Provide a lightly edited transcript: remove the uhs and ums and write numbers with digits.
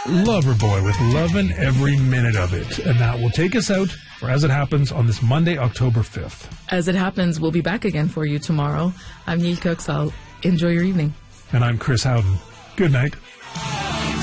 Loverboy with Lovin' Every Minute of It. And that will take us out for As It Happens on this Monday, October 5th. As It Happens, we'll be back again for you tomorrow. I'm Neil Kirksall. Enjoy your evening. And I'm Chris Howden. Good night.